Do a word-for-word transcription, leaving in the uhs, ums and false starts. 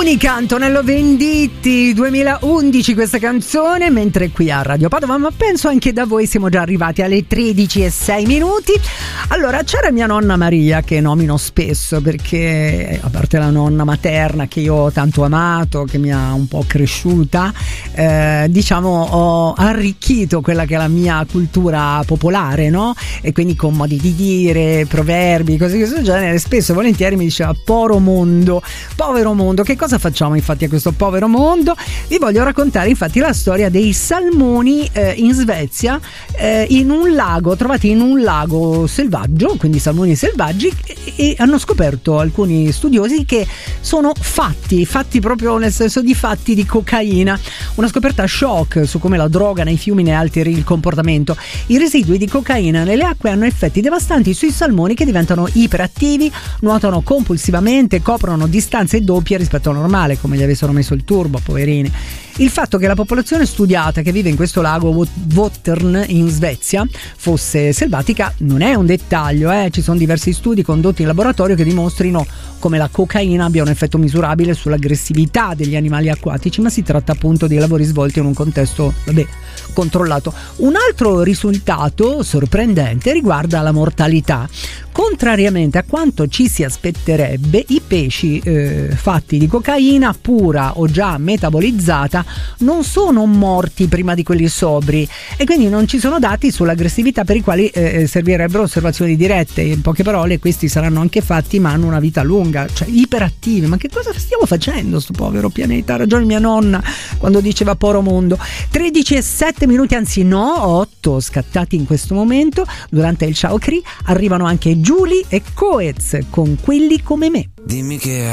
Monica Antonello Venditti, duemilaundici questa canzone, mentre qui a Radio Padova, ma penso anche da voi, siamo già arrivati alle tredici e sei minuti. Allora, c'era mia nonna Maria, che nomino spesso perché, a parte la nonna materna che io ho tanto amato, che mi ha un po' cresciuta, eh, diciamo ho arricchito quella che è la mia cultura popolare, no? E quindi con modi di dire, proverbi, cose di questo genere, spesso e volentieri mi diceva povero mondo, povero mondo. Che cosa facciamo infatti a questo povero mondo? Vi voglio raccontare infatti la storia dei salmoni eh, in Svezia, eh, in un lago, trovati in un lago selvaggio, quindi salmoni selvaggi, e, e hanno scoperto alcuni studiosi che sono fatti, fatti proprio nel senso di fatti di cocaina. Una scoperta shock su come la droga nei fiumi ne alteri il comportamento. I residui di cocaina nelle acque hanno effetti devastanti sui salmoni, che diventano iperattivi, nuotano compulsivamente, coprono distanze doppie rispetto al normale, come gli avessero messo il turbo, poverini. Il fatto che la popolazione studiata che vive in questo lago Vättern in Svezia fosse selvatica non è un dettaglio, eh? Ci sono diversi studi condotti in laboratorio che dimostrino come la cocaina abbia un effetto misurabile sull'aggressività degli animali acquatici, ma si tratta appunto di lavori svolti in un contesto, vabbè, controllato. Un altro risultato sorprendente riguarda la mortalità. Contrariamente a quanto ci si aspetterebbe, i pesci eh, fatti di cocaina pura o già metabolizzata non sono morti prima di quelli sobri, e quindi non ci sono dati sull'aggressività per i quali eh, servirebbero osservazioni dirette. In poche parole, questi saranno anche fatti ma hanno una vita lunga, cioè iperattivi. Ma che cosa stiamo facendo sto povero pianeta? Ha ragione mia nonna quando diceva poro mondo. Tredici e sette minuti, anzi no, otto scattati in questo momento. Durante il Ciao Cri arrivano anche Giulia e Coez con Quelli come me. Dimmi che